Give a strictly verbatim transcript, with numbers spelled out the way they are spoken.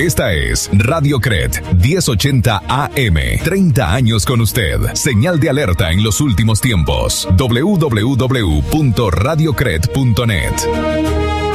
Esta es Radio Cret diez ochenta A M. treinta años con usted. Señal de alerta en los últimos tiempos. doble u doble u doble u punto radio cret punto net.